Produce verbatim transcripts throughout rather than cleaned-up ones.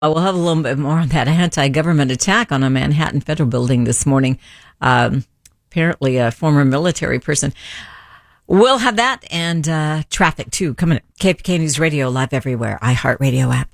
We'll have a little bit more on that anti-government attack on a Manhattan federal building this morning. Um, apparently a former military person. We'll have that and uh, traffic, too, coming up. K F B K News Radio, live everywhere. iHeartRadio app.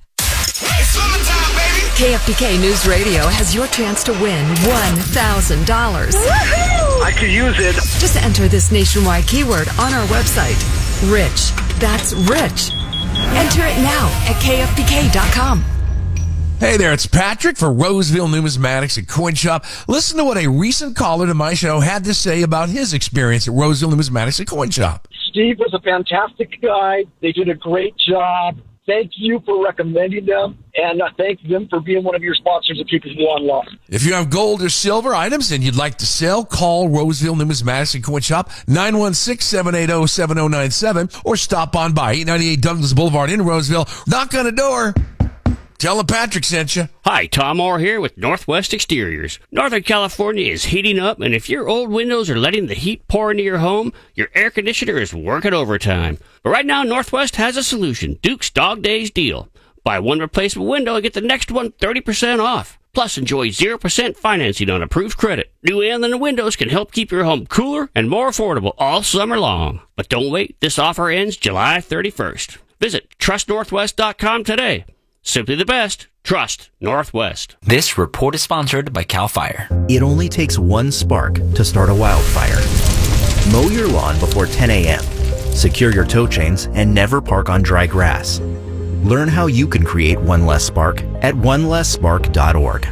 K F B K News Radio has your chance to win one thousand dollars. I could use it. Just enter this nationwide keyword on our website. Rich. That's rich. Enter it now at K F B K dot com. Hey there, it's Patrick for Roseville Numismatics and Coin Shop. Listen to what a recent caller to my show had to say about his experience at Roseville Numismatics and Coin Shop. Steve was a fantastic guy. They did a great job. Thank you for recommending them, and uh, thank them for being one of your sponsors of Keepers Law and Law. If you have gold or silver items and you'd like to sell, call Roseville Numismatics and Coin Shop, nine one six, seven eight zero, seven zero nine seven, or stop on by, eight ninety-eight Douglas Boulevard in Roseville. Knock on the door. Tell them Patrick sent you. Hi, Tom Orr here with Northwest Exteriors. Northern California is heating up, and if your old windows are letting the heat pour into your home, your air conditioner is working overtime. But right now, Northwest has a solution, Duke's Dog Days deal. Buy one replacement window and get the next one thirty percent off. Plus, enjoy zero percent financing on approved credit. New and the windows can help keep your home cooler and more affordable all summer long. But don't wait, this offer ends July thirty-first. Visit trust northwest dot com today. Simply the best. Trust Northwest. This report is sponsored by CAL FIRE. It only takes one spark to start a wildfire. Mow your lawn before ten a.m. Secure your tow chains and never park on dry grass. Learn how you can create one less spark at one less spark dot org.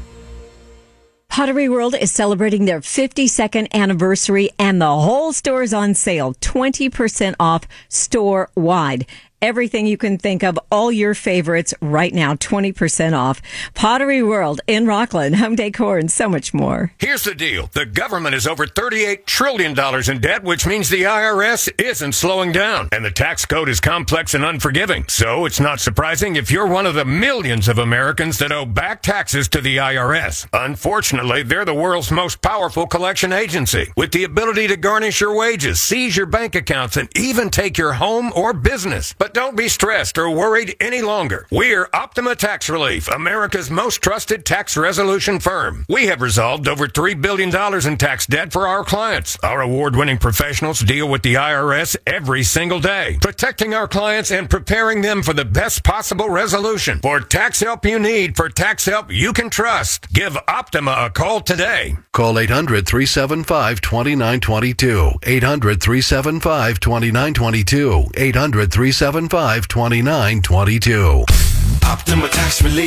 Pottery World is celebrating their fifty-second anniversary, and the whole store is on sale, twenty percent off store-wide. Everything you can think of, all your favorites right now, twenty percent off. Pottery World in Rockland, home decor, and so much more. Here's the deal. The government is over thirty-eight trillion dollars in debt, which means the I R S isn't slowing down. And the tax code is complex and unforgiving. So it's not surprising if you're one of the millions of Americans that owe back taxes to the I R S. Unfortunately, they're the world's most powerful collection agency, with the ability to garnish your wages, seize your bank accounts, and even take your home or business. But don't be stressed or worried any longer. We're Optima Tax Relief, America's most trusted tax resolution firm. We have resolved over three billion dollars in tax debt for our clients. Our award-winning professionals deal with the I R S every single day, protecting our clients and preparing them for the best possible resolution. For tax help you need, for tax help you can trust, give Optima a call today. Call eight hundred, three seven five, two nine two two. eight hundred, three seven five, two nine two two. eight hundred, three seven five, two nine two two. Optima Tax Relief.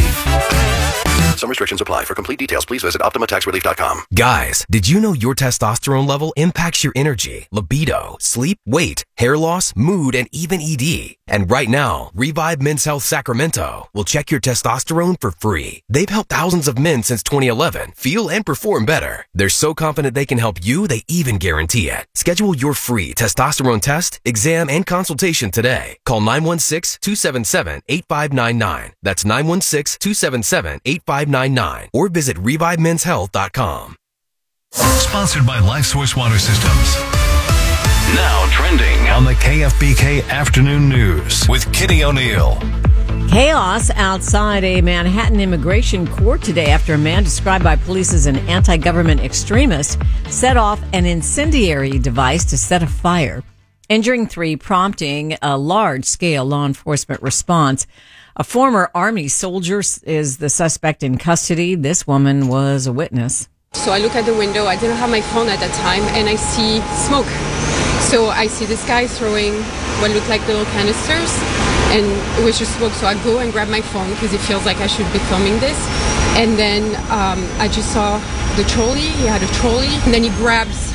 Some restrictions apply. For complete details, please visit optima tax relief dot com. Guys, did you know your testosterone level impacts your energy, libido, sleep, weight, hair loss, mood, and even E D? And right now, Revive Men's Health Sacramento will check your testosterone for free. They've helped thousands of men since twenty eleven feel and perform better. They're so confident they can help you, they even guarantee it. Schedule your free testosterone test, exam, and consultation today. Call nine one six, two seven seven, eight five nine nine. That's nine one six, two seven seven, eight five nine nine. Or visit revive mens health dot com. Sponsored by LifeSource Water Systems. Now trending on the K F B K Afternoon News with Kitty O'Neill. Chaos outside a Manhattan immigration court today after a man described by police as an anti-government extremist set off an incendiary device to set a fire, injuring three, prompting a large-scale law enforcement response. A former Army soldier is the suspect in custody. This woman was a witness. So I look at the window. I didn't have my phone at that time, and I see smoke. So I see this guy throwing what looked like little canisters, and it was just smoke. So I go and grab my phone because it feels like I should be filming this. And then um, I just saw the trolley. He had a trolley, and then he grabs,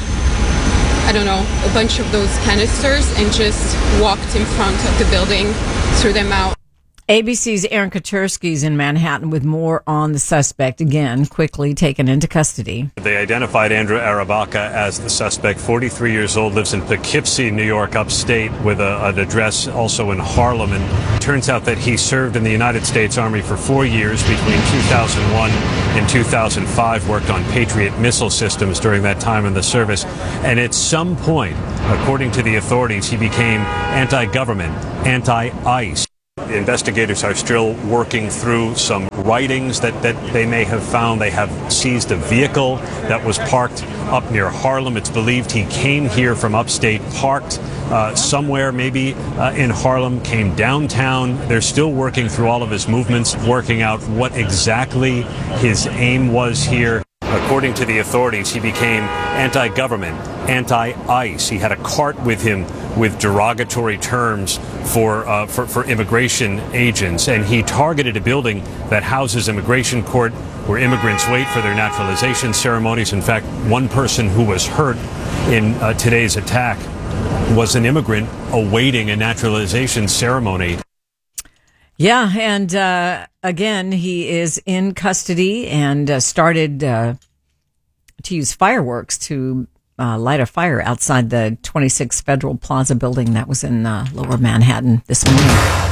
I don't know, a bunch of those canisters and just walked in front of the building, threw them out. A B C's Aaron Katersky is in Manhattan with more on the suspect, again, quickly taken into custody. They identified Andrew Arabaka as the suspect, forty-three years old, lives in Poughkeepsie, New York, upstate, with a, an address also in Harlem. And it turns out that he served in the United States Army for four years between two thousand one and two thousand five, worked on Patriot missile systems during that time in the service. And at some point, according to the authorities, he became anti-government, anti-ICE. investigators are still working through some writings that, that they may have found. They have seized a vehicle that was parked up near Harlem. It's believed he came here from upstate, parked uh, somewhere maybe uh, in Harlem, came downtown. They're still working through all of his movements, working out what exactly his aim was here. According to the authorities, he became anti-government, anti-ICE. He had a cart with him with derogatory terms for, uh, for for immigration agents, and he targeted a building that houses immigration court where immigrants wait for their naturalization ceremonies. In fact, one person who was hurt in uh, today's attack was an immigrant awaiting a naturalization ceremony. Yeah, and uh, again, he is in custody and uh, started uh, to use fireworks to uh, light a fire outside the twenty-six Federal Plaza building that was in uh, Lower Manhattan this morning.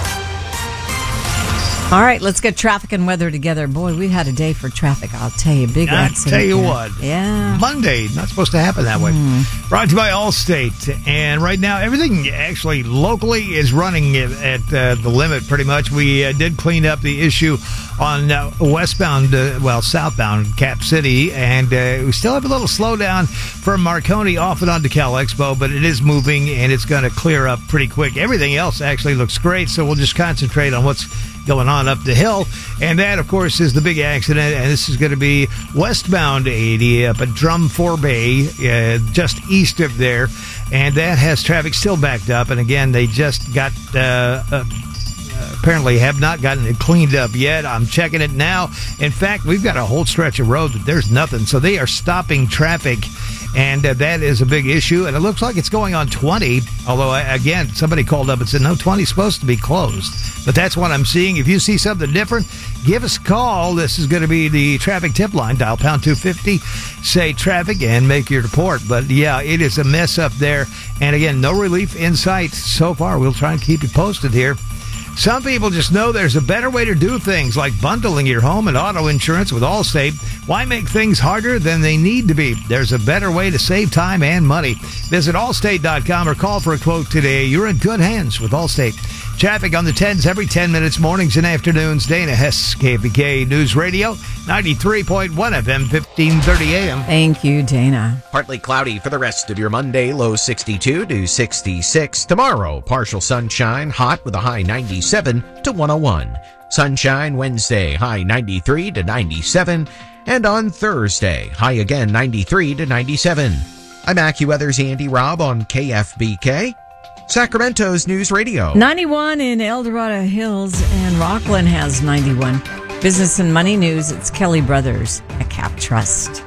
All right, let's get traffic and weather together. Boy, we had a day for traffic, I'll tell you. Big I accident. tell you there. what. Yeah. Monday, not supposed to happen that way. Mm. Brought to you by Allstate. And right now, everything actually locally is running at uh, the limit pretty much. We uh, did clean up the issue on uh, westbound, uh, well, southbound Cap City. And uh, we still have a little slowdown from Marconi off and on to Cal Expo, but it is moving and it's going to clear up pretty quick. Everything else actually looks great, so we'll just concentrate on what's going on up the hill. And that, of course, is the big accident. And this is going to be westbound eighty up at Drum Four Bay, uh, just east of there. And that has traffic still backed up. And again, they just got, uh, uh, apparently have not gotten it cleaned up yet. I'm checking it now. In fact, we've got a whole stretch of road that there's nothing. So they are stopping traffic. And uh, that is a big issue. And it looks like it's going on twenty. Although, again, somebody called up and said, no, twenty is supposed to be closed. But that's what I'm seeing. If you see something different, give us a call. This is going to be the traffic tip line. Dial pound two fifty, say traffic, and make your report. But, yeah, it is a mess up there. And, again, no relief in sight so far. We'll try and keep you posted here. Some people just know there's a better way to do things, like bundling your home and auto insurance with Allstate. Why make things harder than they need to be? There's a better way to save time and money. Visit Allstate dot com or call for a quote today. You're in good hands with Allstate. Traffic on the tens every ten minutes, mornings and afternoons. Dana Hess, K F B K News Radio, ninety-three point one F M, fifteen thirty A M. Thank you, Dana. Partly cloudy for the rest of your Monday, low sixty-two to sixty-six. Tomorrow, partial sunshine, hot with a high ninety-seven to one oh one. Sunshine Wednesday, high ninety-three to ninety-seven. And on Thursday, high again ninety-three to ninety-seven. I'm AccuWeather's Andy Robb on K F B K, Sacramento's News Radio. ninety-one in El Dorado Hills, and Rockland has ninety-one. Business and money news, it's Kelly Brothers at Cap Trust.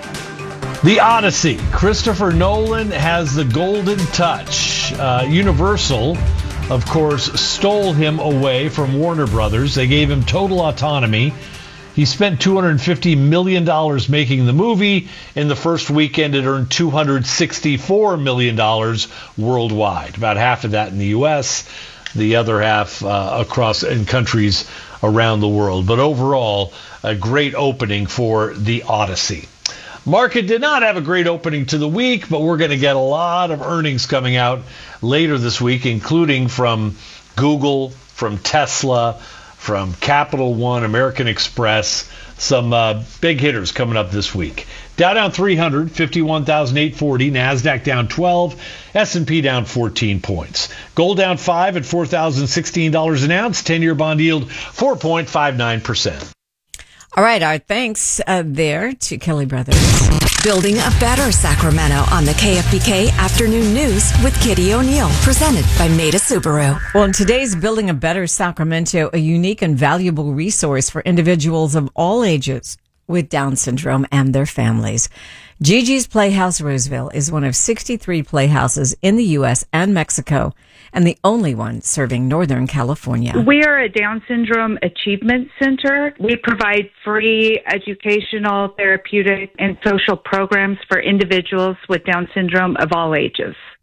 The Odyssey. Christopher Nolan has the golden touch. Uh, Universal, of course, stole him away from Warner Brothers. They gave him total autonomy. He spent two hundred fifty million dollars making the movie. In the first weekend, it earned two hundred sixty-four million dollars worldwide. About half of that in the U S, the other half uh, across in countries around the world. But overall, a great opening for The Odyssey. Market did not have a great opening to the week, but we're going to get a lot of earnings coming out later this week, including from Google, from Tesla, from Capital One, American Express, some uh, big hitters coming up this week. Dow down three hundred, fifty-one thousand eight hundred forty. NASDAQ down twelve. S and P down fourteen points. Gold down five at four thousand sixteen dollars an ounce. ten-year bond yield four point five nine percent. All right, our thanks uh, there to Kelly Brothers. Building a better Sacramento on the K F B K Afternoon News with Kitty O'Neill, presented by Maida Subaru. Well, in today's Building a Better Sacramento, a unique and valuable resource for individuals of all ages with Down syndrome and their families. Gigi's Playhouse Roseville is one of sixty-three playhouses in the U S and Mexico, and the only one serving Northern California. We are a Down Syndrome Achievement Center. We provide free educational, therapeutic, and social programs for individuals with Down syndrome of all ages.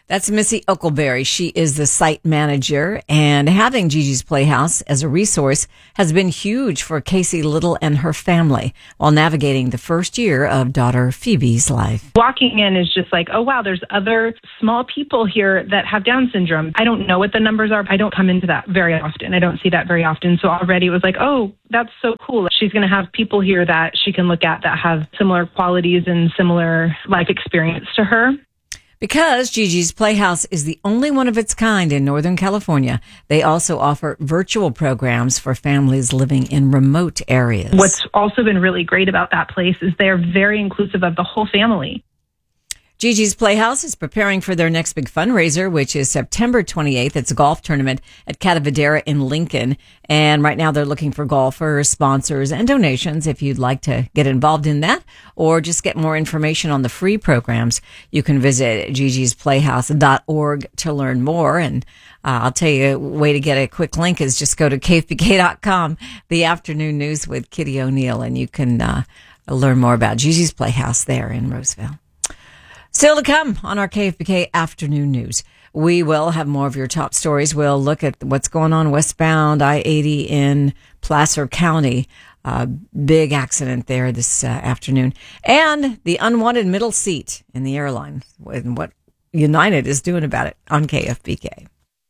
That's Missy Oakleberry. She is the site manager, and having Gigi's Playhouse as a resource has been huge for Casey Little and her family while navigating the first year of daughter Phoebe's life. Walking in is just like, oh, wow, there's other small people here that have Down syndrome. I don't know what the numbers are. I don't come into that very often. I don't see that very often. So already it was like, oh, that's so cool. She's going to have people here that she can look at that have similar qualities and similar life experience to her. Because Gigi's Playhouse is the only one of its kind in Northern California, they also offer virtual programs for families living in remote areas. What's also been really great about that place is they're very inclusive of the whole family. Gigi's Playhouse is preparing for their next big fundraiser, which is September twenty-eighth. It's a golf tournament at Catavadera in Lincoln. And right now they're looking for golfers, sponsors, and donations. If you'd like to get involved in that or just get more information on the free programs, you can visit gigi's playhouse dot org to learn more. And uh, I'll tell you, a way to get a quick link is just go to K F B K dot com, the afternoon news with Kitty O'Neill, and you can uh, learn more about Gigi's Playhouse there in Roseville. Still to come on our K F B K Afternoon News. We will have more of your top stories. We'll look at what's going on westbound I eighty in Placer County. Uh, big accident there this uh, afternoon. And the unwanted middle seat in the airline and what United is doing about it on K F B K.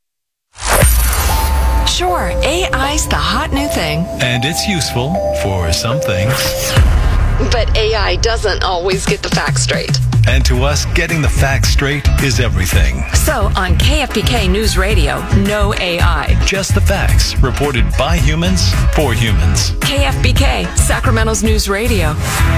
Sure, A I's the hot new thing. And it's useful for some things. But A I doesn't always get the facts straight. And to us, getting the facts straight is everything. So on K F B K News Radio, no A I. Just the facts, reported by humans, for humans. K F B K, Sacramento's News Radio.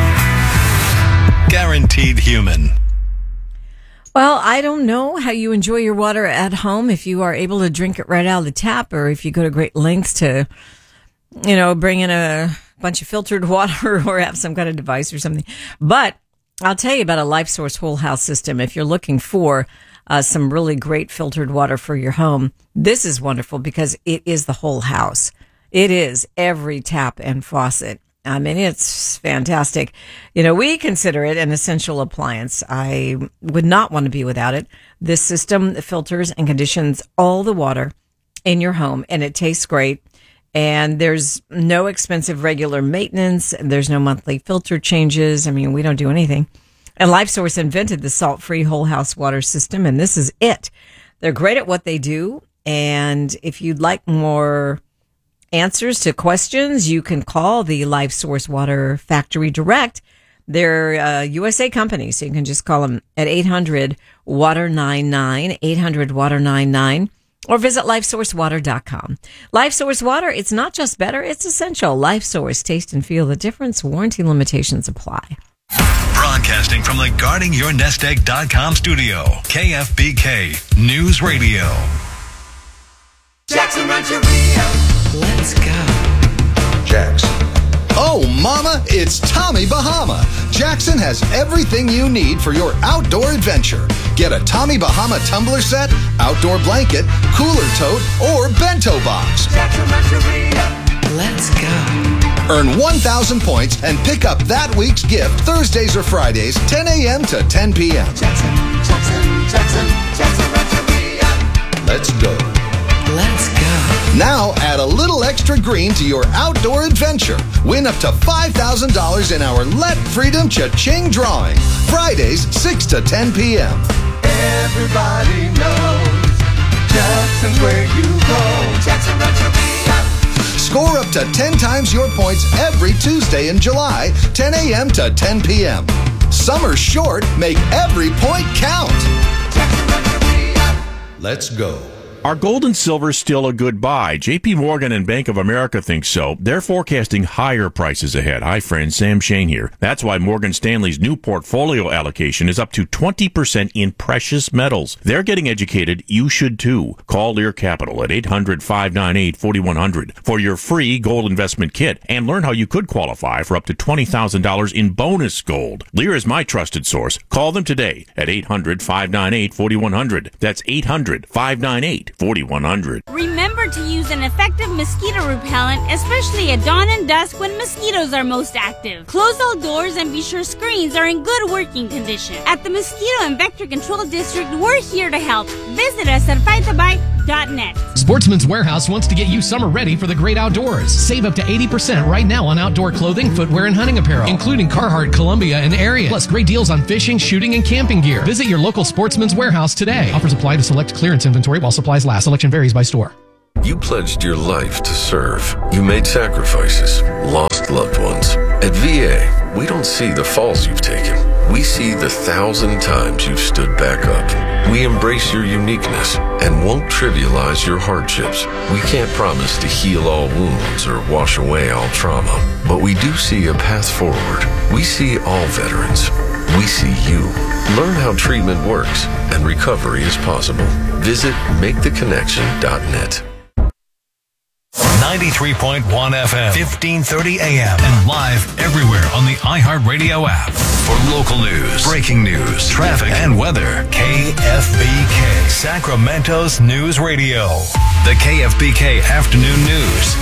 Guaranteed human. Well, I don't know how you enjoy your water at home, if you are able to drink it right out of the tap, or if you go to great lengths to, you know, bring in a bunch of filtered water or have some kind of device or something. But I'll tell you about a LifeSource whole house system. If you're looking for uh, some really great filtered water for your home, this is wonderful because it is the whole house. It is every tap and faucet. I mean, it's fantastic. You know, we consider it an essential appliance. I would not want to be without it. This system filters and conditions all the water in your home, and it tastes great. And there's no expensive regular maintenance. There's no monthly filter changes. I mean, we don't do anything. And LifeSource invented the salt-free whole house water system, and this is it. They're great at what they do. And if you'd like more answers to questions, you can call the LifeSource Water Factory direct. They're a U S A company, so you can just call them at eight hundred water ninety-nine, eight hundred water ninety-nine. Or visit life source water dot com. LifeSource Water, it's not just better, it's essential. LifeSource, taste and feel the difference. Warranty limitations apply. Broadcasting from the guarding your nest egg dot com studio, K F B K News Radio. Jackson Rancheria. Let's go. Jackson. Oh, mama, it's Tommy Bahama. Jackson has everything you need for your outdoor adventure. Get a Tommy Bahama tumbler set, outdoor blanket, cooler tote, or bento box. Jackson Rancheria. Let's go. Earn one thousand points and pick up that week's gift Thursdays or Fridays, ten a.m. to ten p.m. Jackson, Jackson, Jackson, Jackson Rancheria. Let's go. Let's go. Now add a little extra green to your outdoor adventure. Win up to five thousand dollars in our Let Freedom Cha-Ching drawing. Fridays, six to ten p.m. Everybody knows Jackson's where you go. Jackson Rancheria. Score up to ten times your points every Tuesday in July, ten a.m. to ten p.m. Summer's short, make every point count. Jackson Rancheria. Let's go. Are gold and silver still a good buy? J P Morgan and Bank of America think so. They're forecasting higher prices ahead. Hi, friends. Sam Shane here. That's why Morgan Stanley's new portfolio allocation is up to twenty percent in precious metals. They're getting educated. You should too. Call Lear Capital at eight hundred, five nine eight, four one zero zero for your free gold investment kit and learn how you could qualify for up to twenty thousand dollars in bonus gold. Lear is my trusted source. Call them today at eight hundred, five nine eight, four one zero zero. That's eight hundred, five nine eight, eight, four one zero zero. Remember to use an effective mosquito repellent, especially at dawn and dusk when mosquitoes are most active. Close all doors and be sure screens are in good working condition. At the Mosquito and Vector Control District, we're here to help. Visit us at fight the bite dot net. Sportsman's Warehouse wants to get you summer ready for the great outdoors. Save up to eighty percent right now on outdoor clothing, footwear, and hunting apparel, including Carhartt, Columbia, and Ariat. Plus great deals on fishing, shooting, and camping gear. Visit your local Sportsman's Warehouse today. Offers apply to select clearance inventory while supplies last. Selection varies by store. You pledged your life to serve. You made sacrifices, lost loved ones. At V A, we don't see the falls you've taken. We see the thousand times you've stood back up. We embrace your uniqueness and won't trivialize your hardships. We can't promise to heal all wounds or wash away all trauma, but we do see a path forward. We see all veterans. We see you. Learn how treatment works and recovery is possible. Visit make the connection dot net. ninety-three point one F M, fifteen thirty A M, and live everywhere on the iHeartRadio app. For local news, breaking news, traffic, and weather, K F B K, Sacramento's News Radio. The K F B K Afternoon News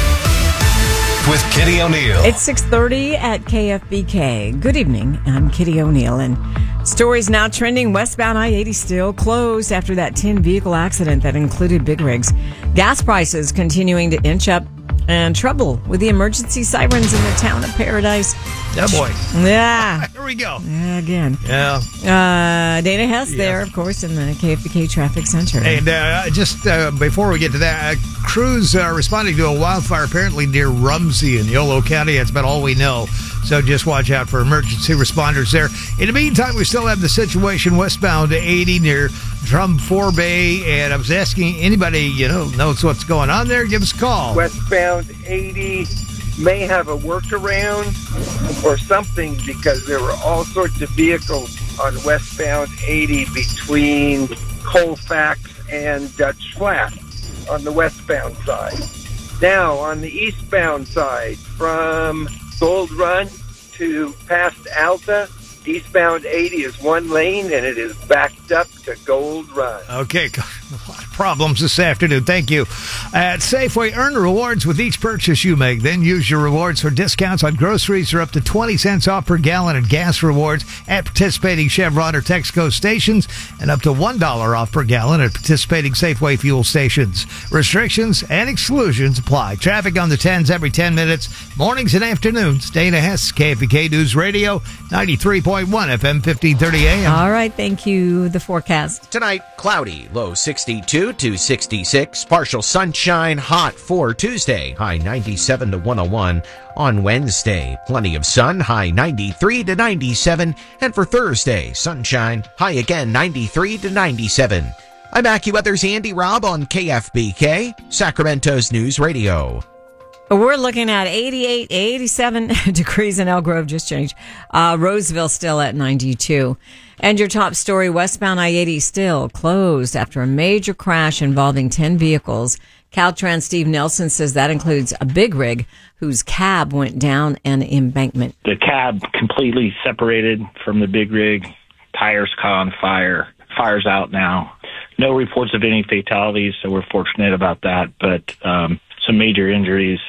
with Kitty O'Neill. It's six thirty at K F B K. Good evening. I'm Kitty O'Neill, and stories now trending. Westbound I eighty still closed after that ten-vehicle accident that included big rigs. Gas prices continuing to inch up, and trouble with the emergency sirens in the town of Paradise. Yeah, boy. Yeah. Here we go. Yeah, again. Yeah. Uh, Dana Hess Yeah. there, of course, in the K F B K Traffic Center. And uh, just uh, before we get to that, uh, crews uh, responding to a wildfire apparently near Rumsey in Yolo County. That's about all we know. So just watch out for emergency responders there. In the meantime, we still have the situation westbound eighty near Drum Four Bay. And I was asking anybody, you know, knows what's going on there, give us a call. Westbound eighty may have a workaround or something because there were all sorts of vehicles on westbound eighty between Colfax and Dutch Flat on the westbound side. Now, on the eastbound side, from Gold Run to past Alta, eastbound eighty is one lane, and it is backed up to Gold Run. Okay, a lot of problems this afternoon. Thank you. At Safeway, earn rewards with each purchase you make. Then use your rewards for discounts on groceries or up to twenty cents off per gallon and gas rewards at participating Chevron or Texaco stations and up to one dollar off per gallon at participating Safeway fuel stations. Restrictions and exclusions apply. Traffic on the tens every ten minutes. Mornings and afternoons. Dana Hess, K F B K News Radio, ninety-three point one F M, fifteen thirty A M. All right, thank you. The forecast. Tonight, cloudy, low sixty-two to sixty-six. Partial sunshine, hot for Tuesday, high ninety-seven to one oh one. On Wednesday, plenty of sun, high ninety-three to ninety-seven. And for Thursday, sunshine, high again ninety-three to ninety-seven. I'm AccuWeather's Andy Robb on K F B K, Sacramento's News Radio. We're looking at eighty-eight, eighty-seven degrees in Elk Grove, just changed. Uh, Roseville still at ninety-two. And your top story, westbound I eighty still closed after a major crash involving ten vehicles. Caltrans Steve Nelson says that includes a big rig whose cab went down an embankment. The cab completely separated from the big rig. Tires caught on fire. Fire's out now. No reports of any fatalities, so we're fortunate about that, but um, some major injuries.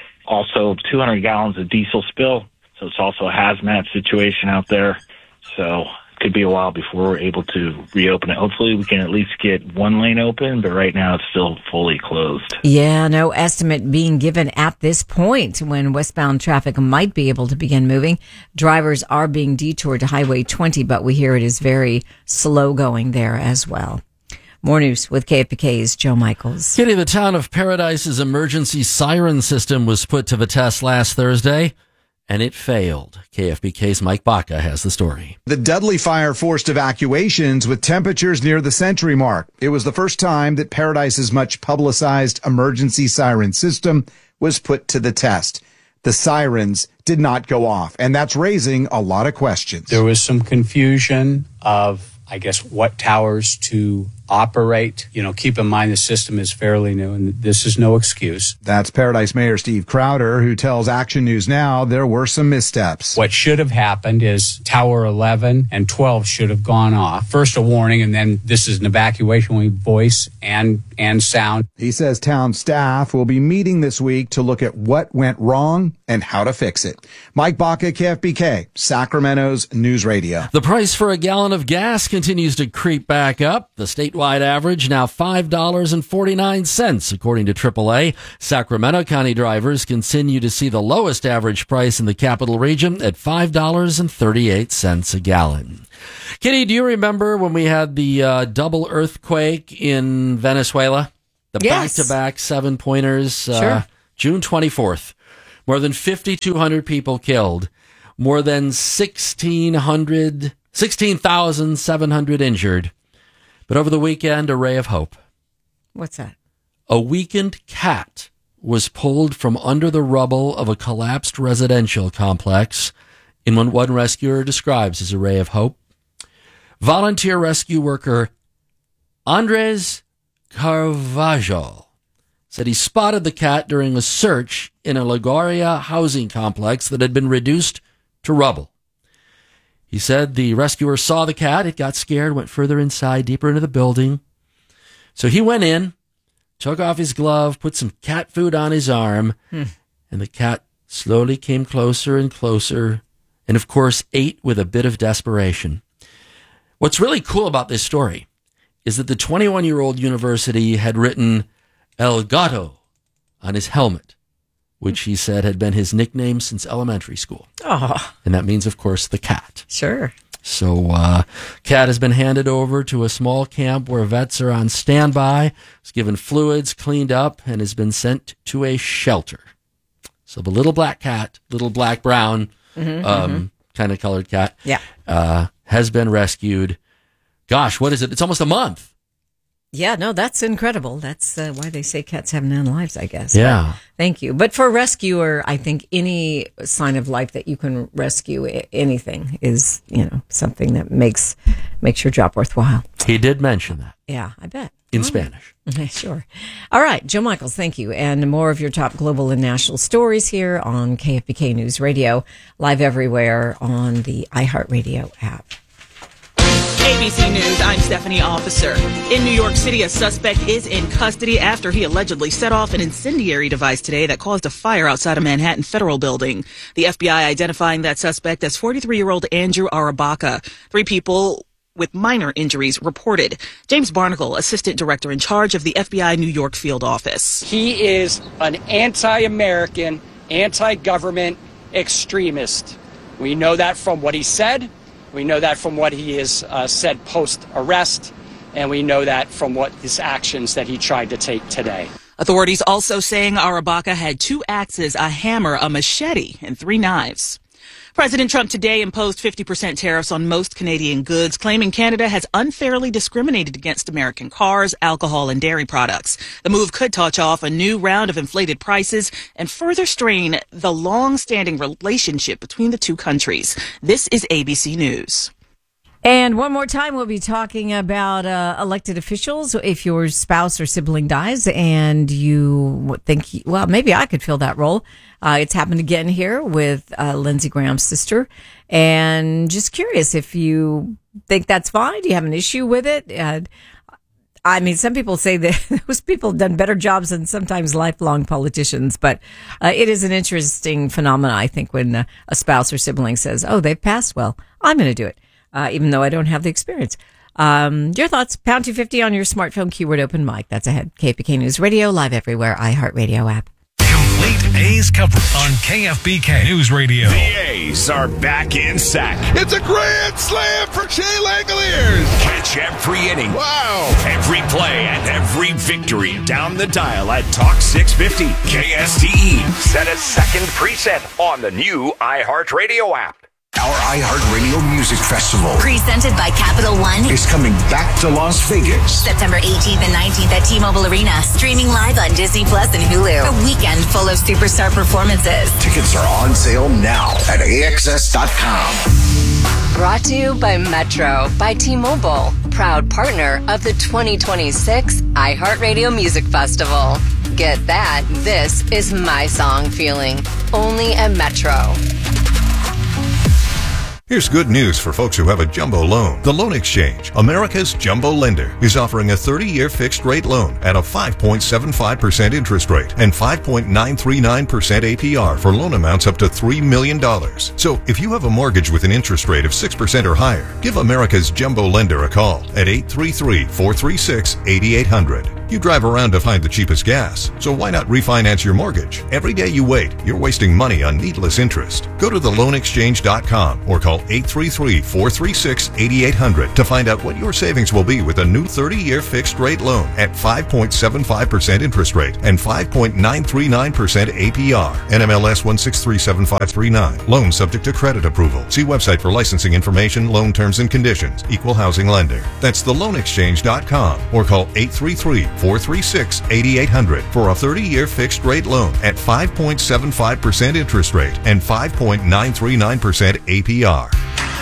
Also, two hundred gallons of diesel spill, so it's also a hazmat situation out there. So it could be a while before we're able to reopen it. Hopefully, we can at least get one lane open, but right now it's still fully closed. Yeah, no estimate being given at this point when westbound traffic might be able to begin moving. Drivers are being detoured to Highway twenty, but we hear it is very slow going there as well. More news with K F B K's Joe Michaels. Kitty, the town of Paradise's emergency siren system was put to the test last Thursday, and it failed. K F B K's Mike Baca has the story. The deadly fire forced evacuations with temperatures near the century mark. It was the first time that Paradise's much publicized emergency siren system was put to the test. The sirens did not go off, and that's raising a lot of questions. There was some confusion of, I guess, what towers to operate. You know, keep in mind the system is fairly new and this is no excuse. That's Paradise Mayor Steve Crowder, who tells Action News Now there were some missteps. What should have happened is Tower eleven and twelve should have gone off. First a warning, and then this is an evacuation with voice and, and sound. He says town staff will be meeting this week to look at what went wrong and how to fix it. Mike Baca, K F B K, Sacramento's News Radio. The price for a gallon of gas continues to creep back up. The statewide average now five dollars and forty-nine cents, according to triple A. Sacramento County drivers continue to see the lowest average price in the capital region at five dollars and thirty-eight cents a gallon. Kitty, do you remember when we had the uh, double earthquake in Venezuela? The Yes. back-to-back seven-pointers, uh, Sure. June twenty-fourth. More than fifty-two hundred people killed. More than sixteen hundred, sixteen thousand seven hundred injured. But over the weekend, a ray of hope. What's that? A weakened cat was pulled from under the rubble of a collapsed residential complex in what one rescuer describes as a ray of hope. Volunteer rescue worker Andres Carvajal said he spotted the cat during a search in a LaGuardia housing complex that had been reduced to rubble. He said the rescuer saw the cat, it got scared, went further inside, deeper into the building. So he went in, took off his glove, put some cat food on his arm, Hmm. and the cat slowly came closer and closer, and of course ate with a bit of desperation. What's really cool about this story is that the twenty-one-year-old university had written El Gato on his helmet, which he said had been his nickname since elementary school. Oh, And that means, of course, the cat. sure. So, uh, cat has been handed over to a small camp where vets are on standby. It's given fluids, cleaned up, and has been sent to a shelter. So the little black cat, little black brown, Mhm, um, mhm. kind of colored cat, Yeah. uh, has been rescued. Gosh, what is it? It's almost a month. Yeah, no, that's incredible. That's uh, why they say cats have nine lives, I guess. Yeah. But thank you. But for a rescuer, I think any sign of life that you can rescue, a- anything, is, you know, something that makes makes your job worthwhile. He did mention that Yeah, I bet. in Oh. Spanish. Okay, sure. All right, Joe Michaels, thank you. And more of your top global and national stories here on K F B K News Radio, live everywhere on the iHeartRadio app. A B C News, I'm Stephanie Officer. In New York City, a suspect is in custody after he allegedly set off an incendiary device today that caused a fire outside a Manhattan Federal building. The F B I identifying that suspect as forty-three-year-old Andrew Arabaca. Three people with minor injuries reported. James Barnacle, Assistant Director in charge of the F B I New York Field Office. He is an anti-American, anti-government extremist. We know that from what he said. We know that from what he has uh, said post-arrest. And we know that from what his actions that he tried to take today. Authorities also saying Arabaca had two axes, a hammer, a machete, and three knives. President Trump today imposed fifty percent tariffs on most Canadian goods, claiming Canada has unfairly discriminated against American cars, alcohol, and dairy products. The move could touch off a new round of inflated prices and further strain the long-standing relationship between the two countries. This is A B C News. And one more time, we'll be talking about uh, elected officials. If your spouse or sibling dies and you think, well, maybe I could fill that role. Uh, it's happened again here with uh, Lindsey Graham's sister. And just curious if you think that's fine. Do you have an issue with it? Uh, I mean, some people say that those people have done better jobs than sometimes lifelong politicians, but uh, it is an interesting phenomenon, I think, when uh, a spouse or sibling says, oh, they've passed. Well, I'm going to do it. Uh, even though I don't have the experience. Um, your thoughts, pound two fifty on your smartphone, keyword open mic. That's ahead. K F B K News Radio, live everywhere, iHeartRadio app. Complete A's coverage on K F B K News Radio. The A's are back in sack. It's a grand slam for Shea Langoliers. Catch every inning. Wow. Every play and every victory down the dial at Talk six fifty. K S T E. Set a second preset on the new iHeartRadio app. Our iHeartRadio Music Festival Presented by Capital One is coming back to Las Vegas. September eighteenth and nineteenth at T-Mobile Arena. Streaming live on Disney Plus and Hulu. A weekend full of superstar performances. Tickets are on sale now at A X S dot com. Brought to you by Metro by T-Mobile. proud partner of the twenty twenty-six iHeartRadio Music Festival. Get that, this is My Song Feeling, only at Metro. Here's good news for folks who have a jumbo loan. The Loan Exchange, America's jumbo lender, is offering a thirty-year fixed-rate loan at a five point seven five percent interest rate and five point nine three nine percent A P R for loan amounts up to three million dollars. So if you have a mortgage with an interest rate of six percent or higher, give America's jumbo lender a call at eight three three, four three six, eight eight zero zero. You drive around to find the cheapest gas, so why not refinance your mortgage? Every day you wait, you're wasting money on needless interest. Go to the loan exchange dot com or call eight three three, four three six, eight eight zero zero to find out what your savings will be with a new thirty-year fixed-rate loan at five point seven five percent interest rate and five point nine three nine percent A P R. N M L S one six three seven five three nine. Loan subject to credit approval. See website for licensing information, loan terms and conditions. Equal housing lender. That's the loan exchange dot com or call eight three three, four three six, eight eight zero zero for a thirty-year fixed-rate loan at five point seven five percent interest rate and five point nine three nine percent A P R.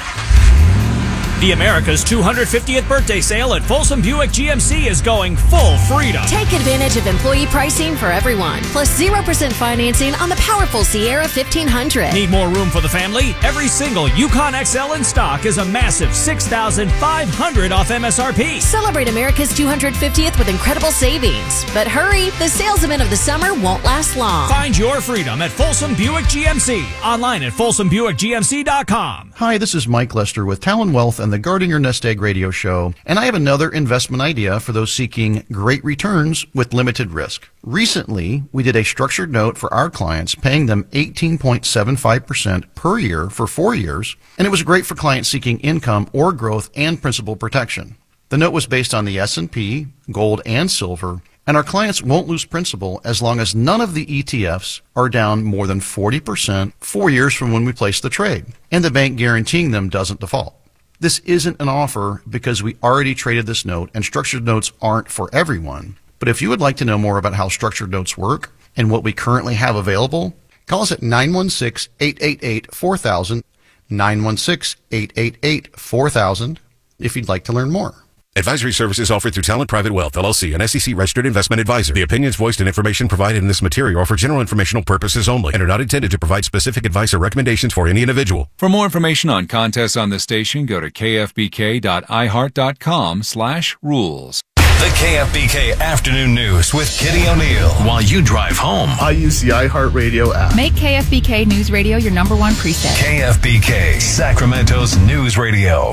The America's two hundred fiftieth birthday sale at Folsom Buick G M C is going full freedom. Take advantage of employee pricing for everyone, plus zero percent financing on the powerful Sierra fifteen hundred. Need more room for the family? Every single Yukon X L in stock is a massive six thousand five hundred dollars off M S R P. Celebrate America's two hundred fiftieth with incredible savings. But hurry, the sales event of the summer won't last long. Find your freedom at Folsom Buick G M C. Online at folsom buick g m c dot com. Hi, this is Mike Lester with Talon Wealth and the Guarding Your Nest Egg radio show, and I have another investment idea for those seeking great returns with limited risk. Recently, we did a structured note for our clients, paying them eighteen point seven five percent per year for four years, and it was great for clients seeking income or growth and principal protection. The note was based on the S and P, gold, and silver, and our clients won't lose principal as long as none of the E T Fs are down more than forty percent four years from when we placed the trade, and the bank guaranteeing them doesn't default. This isn't an offer because we already traded this note, and structured notes aren't for everyone. But if you would like to know more about how structured notes work and what we currently have available, call us at nine one six, eight eight eight, four thousand, nine one six, eight eight eight, four thousand, if you'd like to learn more. Advisory services offered through Talent Private Wealth, L L C, an S E C-registered investment advisor. The opinions voiced and information provided in this material are for general informational purposes only and are not intended to provide specific advice or recommendations for any individual. For more information on contests on the station, go to k f b k dot i heart dot com slash rules. The K F B K Afternoon News with Kitty O'Neill. While you drive home, I use the iHeartRadio app. Make K F B K News Radio your number one preset. K F B K, Sacramento's news radio.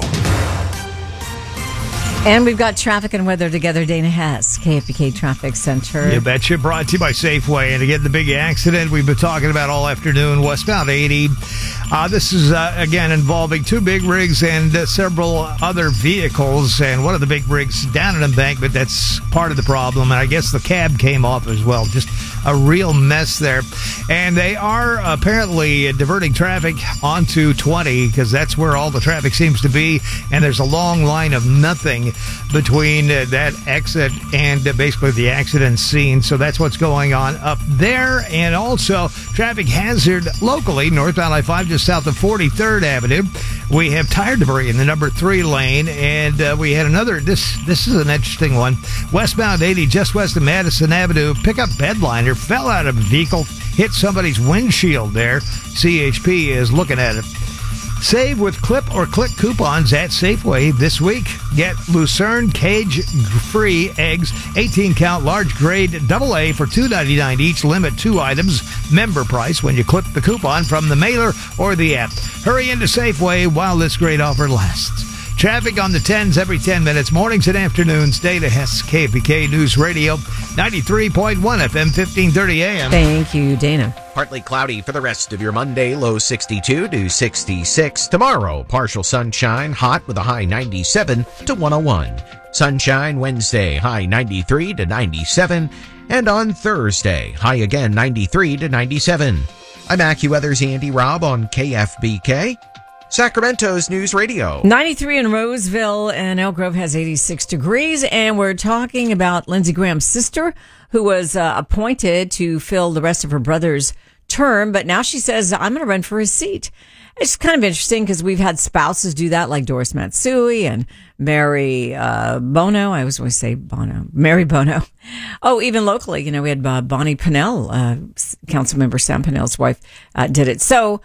And we've got traffic and weather together. Dana Hess, K F B K Traffic Center. You betcha. Brought to you by Safeway. And again, the big accident we've been talking about all afternoon, westbound eighty. Uh, this is, uh, again, involving two big rigs and uh, several other vehicles. And one of the big rigs down an embankment, that's part of the problem. And I guess the cab came off as well. Just a real mess there. And they are apparently diverting traffic onto twenty because that's where all the traffic seems to be. And there's a long line of nothing between uh, that exit and uh, basically the accident scene. So that's what's going on up there. And also traffic hazard locally, northbound I five just south of forty-third Avenue. We have tire debris in the number three lane. And uh, we had another, this this is an interesting one. Westbound eighty just west of Madison Avenue, pickup bedliner fell out of a vehicle, hit somebody's windshield there. C H P is looking at it. Save with clip or click coupons at Safeway this week. Get Lucerne cage-free eggs, eighteen count large grade double A for two ninety-nine each. Limit two items. Member price when you clip the coupon from the mailer or the app. Hurry into Safeway while this great offer lasts. Traffic on the tens every ten minutes, mornings and afternoons. Data Hess, K F B K News Radio, ninety-three point one F M, fifteen thirty A M. Thank you, Dana. Partly cloudy for the rest of your Monday, low sixty-two to sixty-six. Tomorrow, partial sunshine, hot with a high ninety-seven to one oh one. Sunshine Wednesday, high ninety-three to ninety-seven. And on Thursday, high again ninety-three to ninety-seven. I'm AccuWeather's Andy Robb on K F B K, Sacramento's News Radio. ninety-three in Roseville, and Elk Grove has eighty-six degrees. And we're talking about Lindsey Graham's sister, who was uh, appointed to fill the rest of her brother's term, but now she says, I'm going to run for his seat. It's kind of interesting because we've had spouses do that, like Doris Matsui and Mary uh, Bono. I always want to say Bono. Mary Bono. Oh, even locally, you know, we had uh, Bonnie Pinnell, uh, Councilmember Sam Pinnell's wife, uh, did it. So,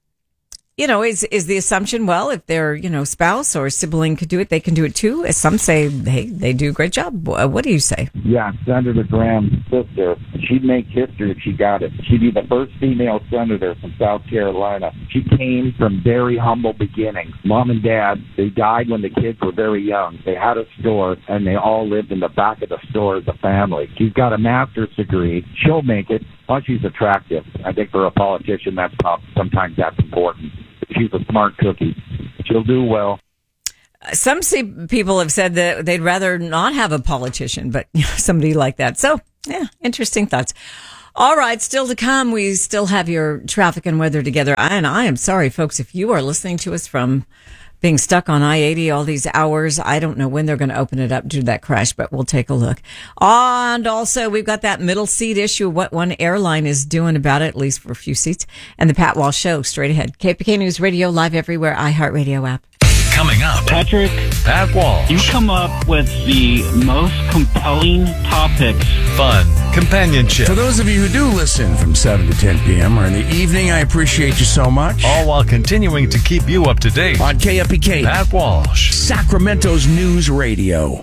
you know, is is the assumption, well, if their, you know, spouse or sibling could do it, they can do it too? As some say, hey, they do a great job. What do you say? Yeah, Senator Graham's sister, she'd make history if she got it. She'd be the first female senator from South Carolina. She came from very humble beginnings. Mom and dad, they died when the kids were very young. They had a store, and they all lived in the back of the store as a family. She's got a master's degree. She'll make it. Plus, she's attractive. I think for a politician, that's sometimes that's important. She's a smart cookie. She'll do well. Some see, people have said that they'd rather not have a politician, but you know, somebody like that. So, yeah, interesting thoughts. All right, still to come, we still have your traffic and weather together. And I am sorry, folks, if you are listening to us from being stuck on I eighty all these hours, I don't know when they're going to open it up due to that crash, but we'll take a look. And also, we've got that middle seat issue, what one airline is doing about it, at least for a few seats, and the Pat Walsh Show straight ahead. K P K News Radio, live everywhere, iHeartRadio app. Coming up, Patrick, Pat Walsh. You come up with the most compelling topics. Fun, companionship. For those of you who do listen from seven to ten p.m. or in the evening, I appreciate you so much. All while continuing to keep you up to date. On K F B K, Pat Walsh, Sacramento's News Radio.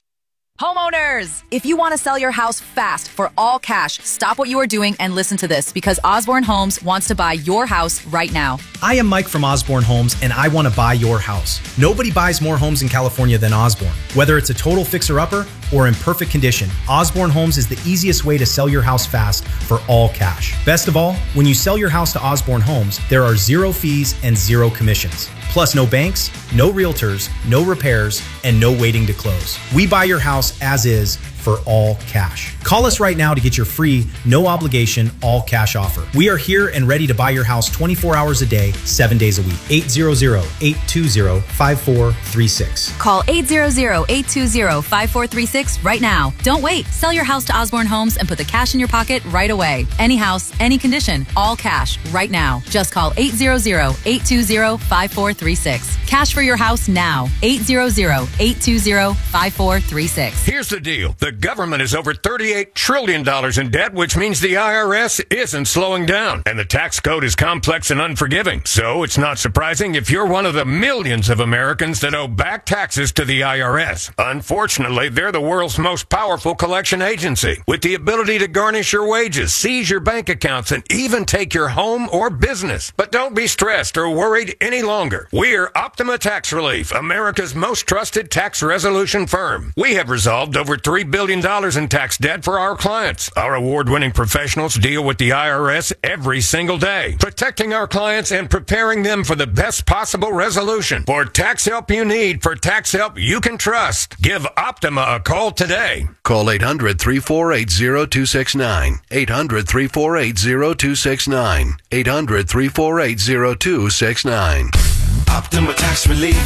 Homeowners, if you want to sell your house fast for all cash, stop what you are doing and listen to this, because Osborne Homes wants to buy your house right now. I am Mike from Osborne Homes, and I want to buy your house. Nobody buys more homes in California than Osborne. Whether it's a total fixer-upper or in perfect condition, Osborne Homes is the easiest way to sell your house fast for all cash. Best of all, when you sell your house to Osborne Homes, there are zero fees and zero commissions. Plus, no banks, no realtors, no repairs, and no waiting to close. We buy your house as is for all cash. Call us right now to get your free, no obligation, all cash offer. We are here and ready to buy your house twenty-four hours a day, seven days a week. eight hundred, eight two zero, five four three six. Call eight hundred, eight two zero, five four three six right now. Don't wait. Sell your house to Osborne Homes and put the cash in your pocket right away. Any house, any condition, all cash right now. Just call eight hundred, eight two zero, five four three six. Cash for your house now. eight hundred, eight two zero, five four three six. Here's the deal. The government is over thirty-eight trillion dollars in debt, which means the I R S isn't slowing down. And the tax code is complex and unforgiving. So it's not surprising if you're one of the millions of Americans that owe back taxes to the I R S. Unfortunately, they're the world's most powerful collection agency, with the ability to garnish your wages, seize your bank accounts, and even take your home or business. But don't be stressed or worried any longer. We're Optima Tax Relief, America's most trusted tax resolution firm. We have resolved over three billion dollars in tax debt for our clients. Our award-winning professionals deal with the I R S every single day, protecting our clients and preparing them for the best possible resolution. For tax help you need, for tax help you can trust, give Optima a call today. Call eight hundred, three four eight, zero two six nine. eight hundred, three four eight, zero two six nine. eight hundred, three four eight, zero two six nine. Optima Tax Relief.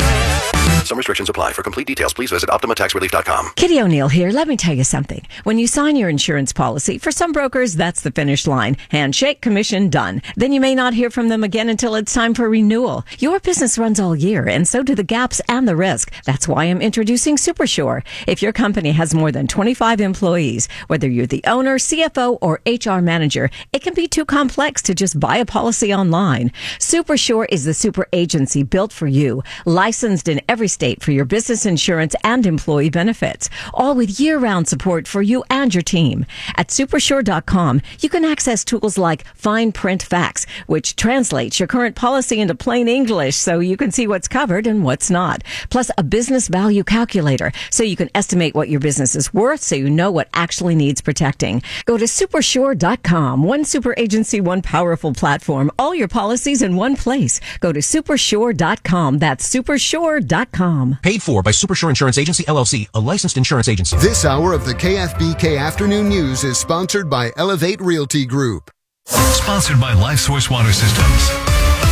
Some restrictions apply. For complete details, please visit Optima Tax Relief dot com. Kitty O'Neill here. Let me tell you something. When you sign your insurance policy, for some brokers, that's the finish line. Handshake, commission, done. Then you may not hear from them again until it's time for renewal. Your business runs all year, and so do the gaps and the risk. That's why I'm introducing SuperSure. If your company has more than twenty-five employees, whether you're the owner, C F O, or H R manager, it can be too complex to just buy a policy online. SuperSure is the super agency built for you, licensed in every state for your business insurance and employee benefits, all with year-round support for you and your team. At supersure dot com, you can access tools like Fine Print Facts, which translates your current policy into plain English so you can see what's covered and what's not. Plus, a business value calculator so you can estimate what your business is worth so you know what actually needs protecting. Go to supersure dot com. One super agency, one powerful platform. All your policies in one place. Go to supersure dot com. That's supersure dot com. Paid for by Supersure Insurance Agency, L L C, a licensed insurance agency. This hour of the K F B K Afternoon News is sponsored by Elevate Realty Group. Sponsored by LifeSource Water Systems.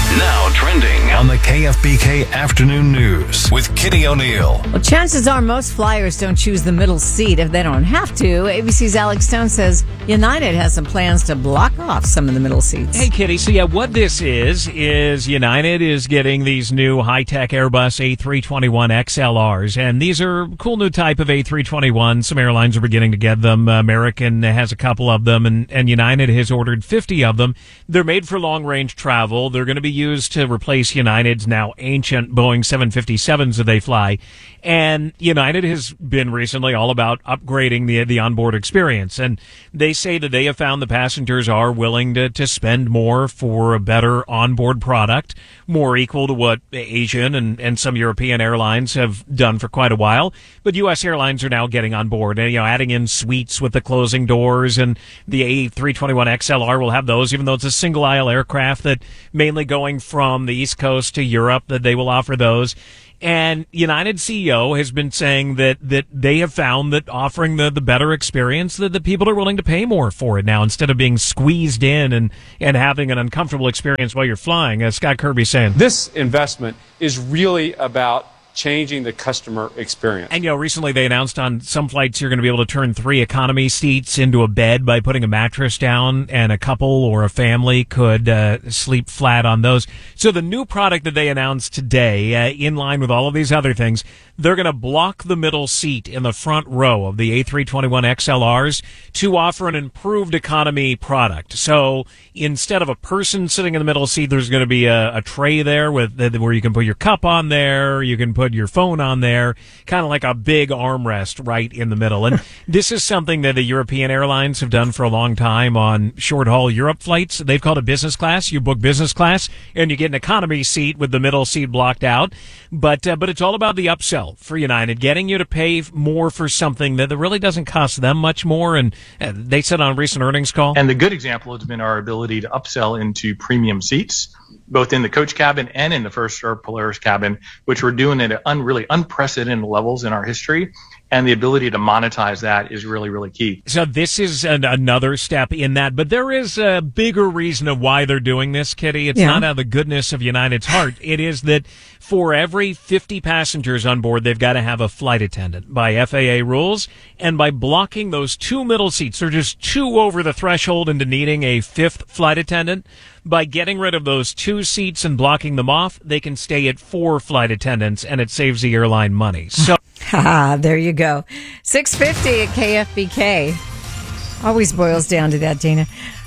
Now trending on the K F B K Afternoon News with Kitty O'Neill. Well, chances are most flyers don't choose the middle seat if they don't have to. A B C's Alex Stone says United has some plans to block off some of the middle seats. Hey, Kitty. So, yeah, what this is, is United is getting these new high-tech Airbus A three twenty-one X L Rs, and these are cool new type of A three twenty-one. Some airlines are beginning to get them. American has a couple of them, and, and United has ordered fifty of them. They're made for long-range travel. They're going to be used to replace United's now ancient Boeing seven fifty-sevens that they fly. And United has been recently all about upgrading the the onboard experience. And they say that they have found the passengers are willing to, to spend more for a better onboard product, more equal to what Asian and, and some European airlines have done for quite a while. But U S airlines are now getting on board and, you know, adding in suites with the closing doors, and the A three twenty-one X L R will have those, even though it's a single aisle aircraft that mainly going from the East Coast to Europe, that they will offer those. And United C E O has been saying that, that they have found that offering the, the better experience, that the people are willing to pay more for it now instead of being squeezed in and, and having an uncomfortable experience while you're flying. As Scott Kirby saying, this investment is really about changing the customer experience. And, you know, recently they announced on some flights you're going to be able to turn three economy seats into a bed by putting a mattress down, and a couple or a family could uh, sleep flat on those. So the new product that they announced today, uh, in line with all of these other things, they're going to block the middle seat in the front row of the A three twenty-one X L Rs to offer an improved economy product. So instead of a person sitting in the middle seat, there's going to be a, a tray there with where you can put your cup on there, you can put your phone on there, kind of like a big armrest right in the middle. And this is something that the European airlines have done for a long time on short-haul Europe flights. They've called it business class. You book business class, and you get an economy seat with the middle seat blocked out. But uh, but it's all about the upsell for United, getting you to pay more for something that really doesn't cost them much more. And uh, they said on a recent earnings call. And the good example has been our ability to upsell into premium seats, both in the coach cabin and in the first or Polaris cabin, which we're doing at un, really unprecedented levels in our history. And the ability to monetize that is really, really key. So this is an, another step in that. But there is a bigger reason of why they're doing this, Kitty. It's yeah. not out of the goodness of United's heart. It is that for every fifty passengers on board, they've got to have a flight attendant by F A A rules. And by blocking those two middle seats, they're just two over the threshold into needing a fifth flight attendant. By getting rid of those two seats and blocking them off, they can stay at four flight attendants, and it saves the airline money. So, ha, there you go. six fifty at K F B K. Always boils down to that, Dana.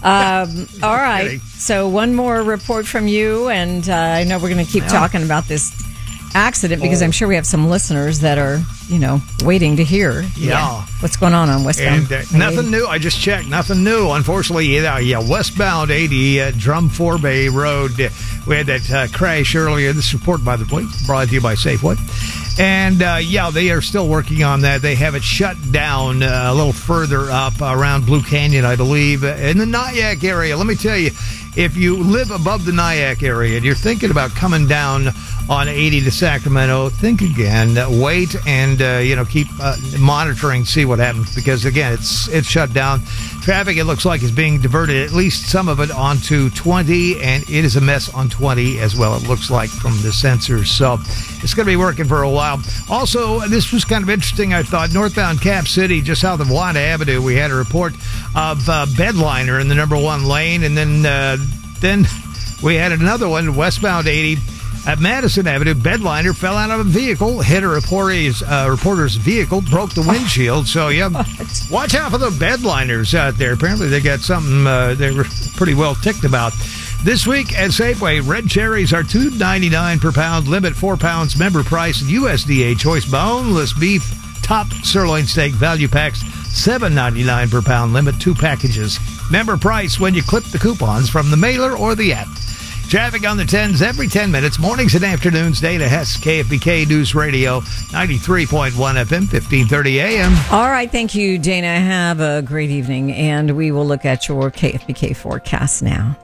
Um, all right. So one more report from you, and uh, I know we're going to keep yeah. talking about this accident because oh. I'm sure we have some listeners that are, you know, waiting to hear. Yeah. yeah. What's going on on westbound? And uh, nothing new. I just checked. Nothing new. Unfortunately, yeah, yeah westbound eighty, uh, Drum Four Bay Road. Uh, we had that uh, crash earlier. This report, by the way, brought to you by Safeway. And, uh, yeah, they are still working on that. They have it shut down uh, a little further up around Blue Canyon, I believe, in the Nyack area. Let me tell you, if you live above the Nyack area and you're thinking about coming down on eighty to Sacramento, think again, wait, and, uh, you know, keep uh, monitoring, see what happens, because, again, it's it's shut down. Traffic, it looks like, is being diverted, at least some of it, onto twenty, and it is a mess on twenty as well, it looks like, from the sensors. So it's going to be working for a while. Also, this was kind of interesting, I thought. Northbound Cap City, just south of Wanda Avenue, we had a report of uh, bedliner in the number one lane, and then uh, then we had another one, westbound eighty, at Madison Avenue. Bedliner fell out of a vehicle, hit a reporter's, uh, reporter's vehicle, broke the windshield. So, yeah, watch out for the bedliners out there. Apparently, they got something uh, they were pretty well ticked about. This week at Safeway, red cherries are two ninety-nine per pound, limit four pounds, member price, U S D A choice boneless beef, top sirloin steak value packs, seven ninety-nine per pound, limit two packages. Member price when you clip the coupons from the mailer or the app. Traffic on the tens every ten minutes, mornings and afternoons. Dana Hess, K F B K News Radio, ninety-three point one F M, fifteen thirty A M. All right, thank you, Dana. Have a great evening, and we will look at your K F B K forecast now.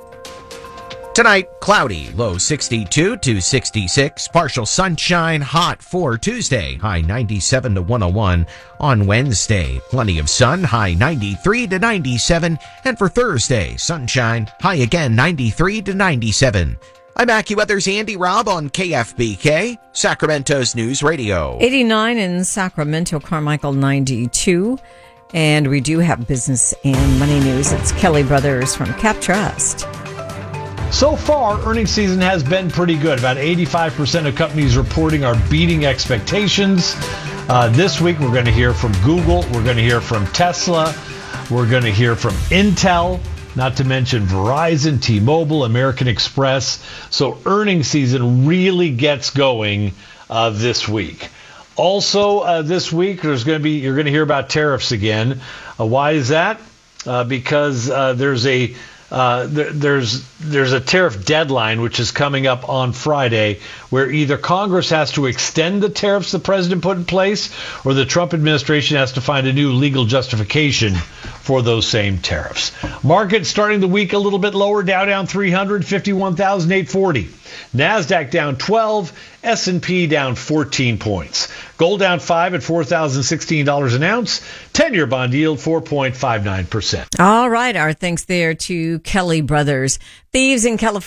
Tonight, cloudy, low sixty-two to sixty-six. Partial sunshine, hot for Tuesday, high ninety-seven to one oh one. On Wednesday, plenty of sun, high ninety-three to ninety-seven. And for Thursday, sunshine, high again ninety-three to ninety-seven. I'm AccuWeather's Andy Robb on K F B K, Sacramento's News Radio. eighty-nine in Sacramento, Carmichael ninety-two. And we do have business and money news. It's Kelly Brothers from Cap Trust. So far, earnings season has been pretty good. About eighty-five percent of companies reporting are beating expectations. Uh, this week, we're going to hear from Google. We're going to hear from Tesla. We're going to hear from Intel, not to mention Verizon, T-Mobile, American Express. So earnings season really gets going uh, this week. Also, uh, this week, there's going to be you're going to hear about tariffs again. Uh, why is that? Uh, because uh, there's a Uh, there, there's there's a tariff deadline which is coming up on Friday, where either Congress has to extend the tariffs the president put in place, or the Trump administration has to find a new legal justification for those same tariffs. Market starting the week a little bit lower. Dow down three hundred, fifty-one thousand eight hundred forty. NASDAQ down twelve. S and P down fourteen points. Gold down five at four thousand sixteen dollars an ounce. ten-year bond yield four point five nine percent. All right. Our thanks there to Kelly Brothers. Thieves in California